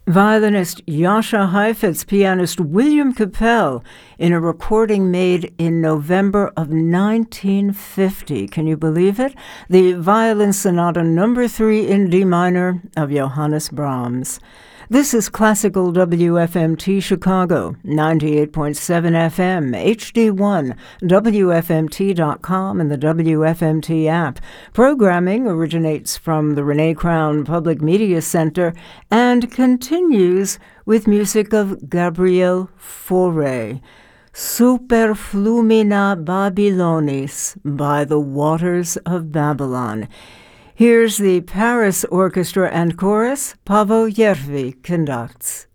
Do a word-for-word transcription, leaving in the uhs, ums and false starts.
Violinist Jascha Heifetz, pianist William Capell, in a recording made in November of nineteen fifty. Can you believe it? The Violin Sonata number three in D minor of Johannes Brahms. This is Classical W F M T Chicago, ninety-eight point seven F M, H D one, W F M T dot com, and the W F M T app. Programming originates from the Renee Crown Public Media Center and continues with music of Gabriel Fauré. Super Flumina Babylonis, by the Waters of Babylon. Here's the Paris Orchestra and Chorus. Paavo Järvi conducts.